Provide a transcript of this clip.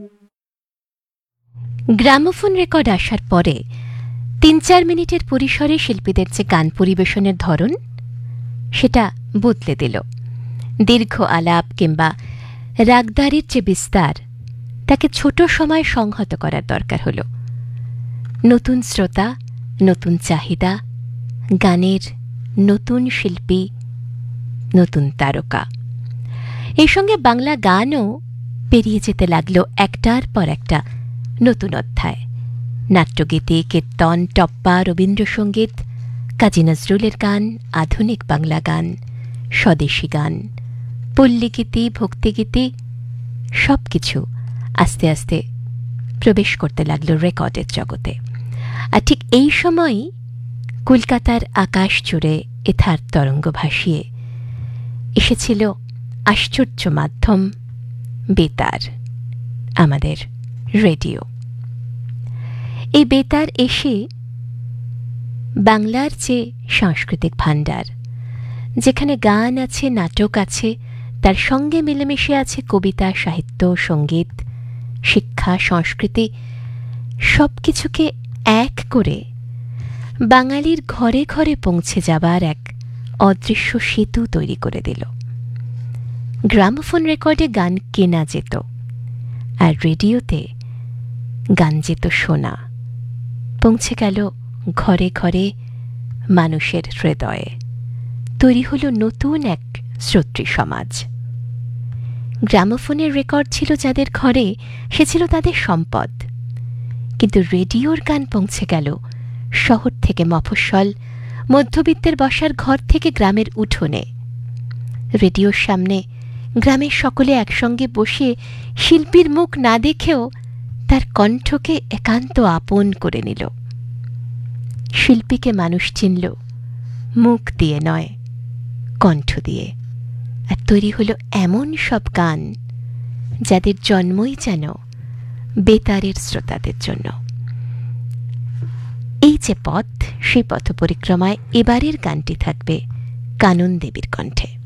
Gramophone record আসার পরে ৩-৪ মিনিটের পরিসরে শিল্পীদের যে গান পরিবেশনের ধরন সেটা বদলে দিল। দীর্ঘ আলাপ কিংবা রাগদারির যে বিস্তার তাকে ছোট সময় সংহত করার দরকার হল। নতুন শ্রোতা, নতুন চাহিদা, গানের নতুন শিল্পী, নতুন তারকা। এই সঙ্গে বাংলা গানও পেরিয়ে যেতে লাগল একটার পর একটা নতুন অধ্যায়। নাট্যগীতি, কীর্তন, টপ্পা, রবীন্দ্রসঙ্গীত, কাজী নজরুলের গান, আধুনিক বাংলা গান, স্বদেশী গান, পল্লীগীতি, ভক্তিগীতি সবকিছু আস্তে আস্তে প্রবেশ করতে লাগল রেকর্ডের জগতে। আর ঠিক এই সময়ই কলকাতার আকাশ জুড়ে এথার তরঙ্গ ভাসিয়ে এসেছিল আশ্চর্য মাধ্যম বেতার, আমাদের রেডিও। এই বেতার এসে বাংলার যে সাংস্কৃতিক ভাণ্ডার, যেখানে গান আছে, নাটক আছে, তার সঙ্গে মিলেমিশে আছে কবিতা, সাহিত্য, সঙ্গীত, শিক্ষা, সংস্কৃতি, সব কিছুকে এক করে বাঙালির ঘরে ঘরে পৌঁছে যাবার এক অদৃশ্য সেতু তৈরি করে দিল। গ্রামোফোন রেকর্ডে গান কেনা যেত, আর রেডিওতে গান যেত শোনা। পৌঁছে গেল ঘরে ঘরে মানুষের হৃদয়ে। তৈরি হল নতুন এক শ্রোতৃ সমাজ। গ্রামোফোনের রেকর্ড ছিল যাদের ঘরে, সে ছিল তাদের সম্পদ। কিন্তু রেডিওর গান পৌঁছে গেল শহর থেকে মফস্বল, মধ্যবিত্তের বসার ঘর থেকে গ্রামের উঠোনে। রেডিওর সামনে গ্রামের সকলে একসঙ্গে বসে শিল্পীর মুখ না দেখেও তার কণ্ঠকে একান্ত আপন করে নিল। শিল্পীকে মানুষ চিনল মুখ দিয়ে নয়, কণ্ঠ দিয়ে। আর তৈরি হলো এমন সব গান যাদের জন্মই যেন বেতারের শ্রোতাদের জন্য। এই যে পথ, সেই পথ পরিক্রমায় এবারের গানটি থাকবে কানন দেবীর কণ্ঠে।